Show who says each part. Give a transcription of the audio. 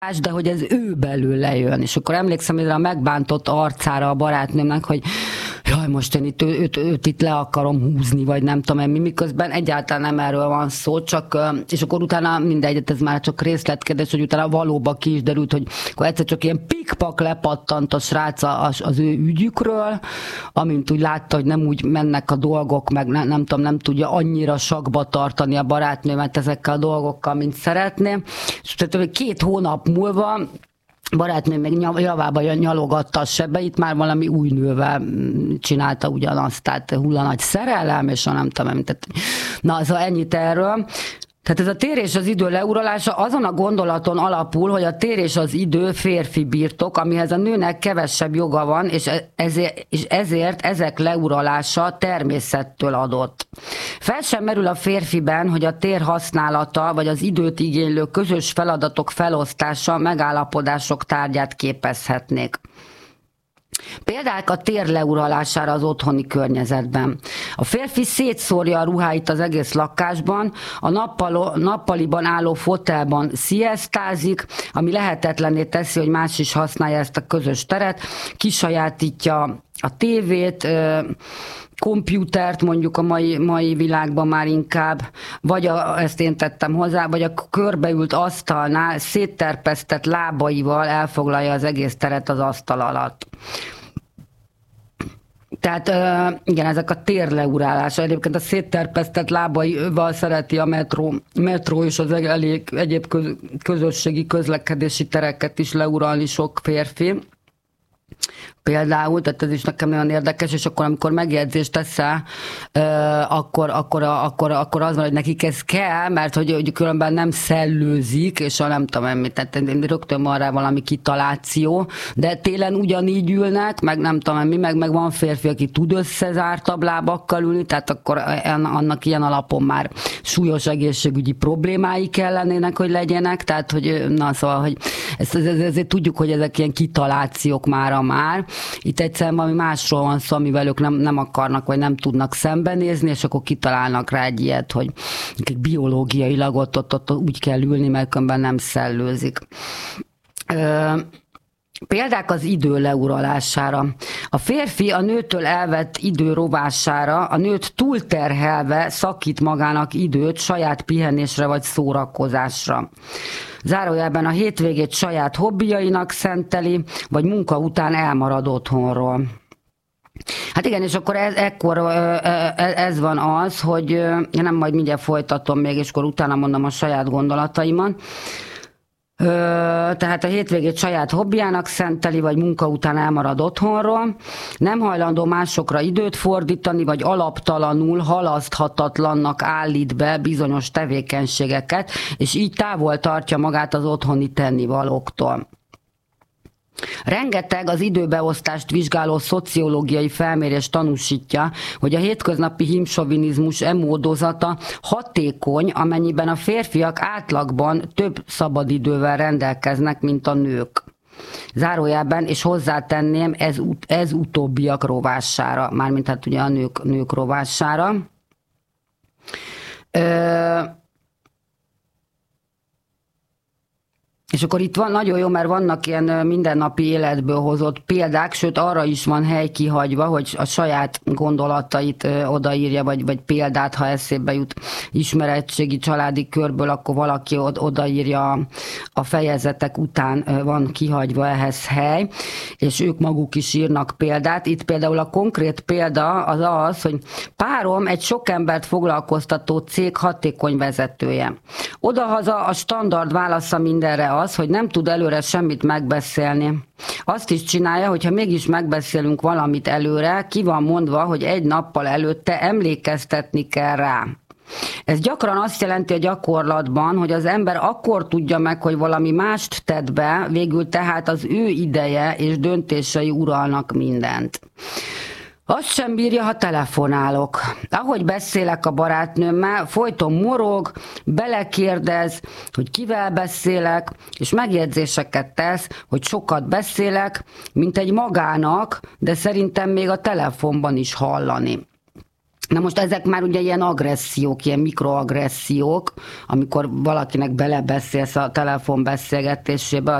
Speaker 1: de hogy ez ő belőle jön. És akkor emlékszem hogy a megbántott arcára a barátnőmnek, hogy jaj, most én őt itt le akarom húzni, vagy nem tudom mi, miközben egyáltalán nem erről van szó, csak, és akkor utána mindegy, ez már csak részletkedés, hogy utána valóban ki is derült, hogy akkor egyszer csak ilyen pikpak lepattant a srác az ő ügyükről, amint úgy látta, hogy nem úgy mennek a dolgok, meg nem tudom, nem tudja annyira sakba tartani a barátnőmet ezekkel a dolgokkal, mint szeretné. És tehát 2 hónap múlva barátnő még javába nyalogatta a sebeit, már valami új nővel csinálta ugyanazt, tehát hulla nagy szerelem, és nem tudom, tehát, na, szóval ennyit erről. Tehát ez a tér és az idő leuralása azon a gondolaton alapul, hogy a tér és az idő férfi birtok, amihez a nőnek kevesebb joga van, és ezért ezek leuralása természettől adott. Fel sem merül a férfiben, hogy a tér használata, vagy az időt igénylő közös feladatok felosztása megállapodások tárgyát képezhetnék. Példák a tér leuralására az otthoni környezetben. A férfi szétszórja a ruháit az egész lakásban, a nappaliban álló fotelban sziasztázik, ami lehetetlenné teszi, hogy más is használja ezt a közös teret, kisajátítja a tévét, kompjútert mondjuk a mai világban már inkább, vagy ezt én tettem hozzá, vagy a körbeült asztalnál szétterpesztett lábaival elfoglalja az egész teret az asztal alatt. Tehát igen, ezek a térleurálása. Egyébként a szétterpesztett lábaival szereti a metró és az egyéb közösségi közlekedési tereket is leuralni sok férfi. Például, tehát ez is nekem nagyon érdekes, és akkor amikor megjegyzést teszel, akkor az van, hogy nekik ez kell, mert hogy különben nem szellőzik, és nem tudom mit, tehát rögtön van rá valami kitaláció, de télen ugyanígy ülnek, meg nem tudom mi, meg van férfi, aki tud összezártabb lábakkal ülni, tehát akkor annak ilyen alapon már súlyos egészségügyi problémái kellenének, hogy legyenek, tehát hogy na szóval, hogy ezért tudjuk, hogy ezek ilyen kitalációk mára már. Itt egyszerűen valami másról van szó, amivel ők nem akarnak, vagy nem tudnak szembenézni, és akkor kitalálnak rá egy ilyet, hogy biológiailag ott úgy kell ülni, mert különben nem szellőzik. Példák az idő leuralására. A férfi a nőtől elvett idő rovására, a nőt túlterhelve szakít magának időt saját pihenésre vagy szórakozásra. Zárójelben a hétvégét saját hobbijainak szenteli, vagy munka után elmarad otthonról. Hát igen, és akkor ez van az, hogy én nem majd mindjárt folytatom még, és akkor utána mondom a saját gondolataimat. Tehát a hétvégét saját hobbiának szenteli, vagy munka után elmarad otthonról, nem hajlandó másokra időt fordítani, vagy alaptalanul, halaszthatatlannak állít be bizonyos tevékenységeket, és így távol tartja magát az otthoni tennivalóktól. Rengeteg az időbeosztást vizsgáló szociológiai felmérés tanúsítja, hogy a hétköznapi hímsovinizmus módozata hatékony, amennyiben a férfiak átlagban több szabadidővel rendelkeznek, mint a nők. Zárójelben, és hozzátenném, ez utóbbiak rovására, mármint hát ugye a nők rovására. És akkor itt van nagyon jó, mert vannak ilyen mindennapi életből hozott példák, sőt arra is van hely kihagyva, hogy a saját gondolatait odaírja, vagy példát, ha eszébe jut ismeretségi családi körből, akkor valaki odaírja a fejezetek után, van kihagyva ehhez hely, és ők maguk is írnak példát. Itt például a konkrét példa az, hogy párom egy sok embert foglalkoztató cég hatékony vezetője. Odahaza a standard válasza mindenre az, hogy nem tud előre semmit megbeszélni. Azt is csinálja, hogyha mégis megbeszélünk valamit előre, ki van mondva, hogy egy nappal előtte emlékeztetni kell rá. Ez gyakran azt jelenti a gyakorlatban, hogy az ember akkor tudja meg, hogy valami mást tett be, végül tehát az ő ideje és döntései uralnak mindent. Azt sem bírja, ha telefonálok. Ahogy beszélek a barátnőmmel, folyton morog, belekérdez, hogy kivel beszélek, és megjegyzéseket tesz, hogy sokat beszélek, mint egy magának, de szerintem még a telefonban is hallani. Na most ezek már ugye ilyen agressziók, ilyen mikroagressziók, amikor valakinek belebeszélsz a telefonbeszélgetésébe,